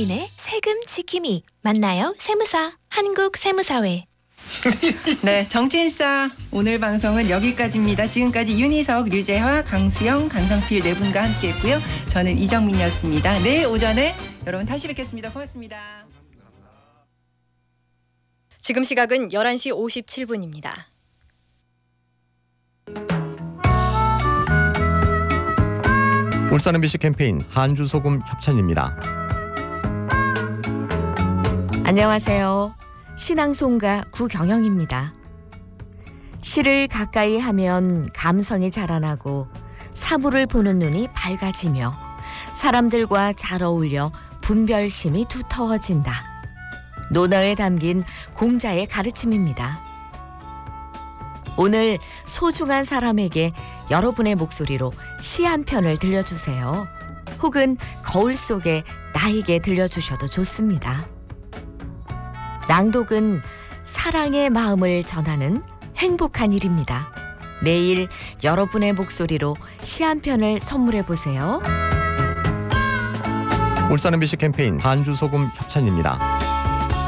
서민의 세금 지킴이 만나요 세무사 한국세무사회. 네, 정치인싸 오늘 방송은 여기까지입니다. 지금까지 윤희석, 류재화, 강수영, 강성필 네 분과 함께했고요. 저는 이정민이었습니다. 내일 오전에 여러분 다시 뵙겠습니다. 고맙습니다. 지금 시각은 11시 57분입니다. 울산 MBC 캠페인 한주소금 협찬입니다. 안녕하세요. 신앙송가 구경영입니다. 시를 가까이 하면 감성이 자라나고 사물을 보는 눈이 밝아지며 사람들과 잘 어울려 분별심이 두터워진다. 논어에 담긴 공자의 가르침입니다. 오늘 소중한 사람에게 여러분의 목소리로 시 한 편을 들려주세요. 혹은 거울 속에 나에게 들려주셔도 좋습니다. 낭독은 사랑의 마음을 전하는 행복한 일입니다. 매일 여러분의 목소리로 시 한 편을 선물해 보세요. 울산 MBC 캠페인 한주소금 협찬입니다.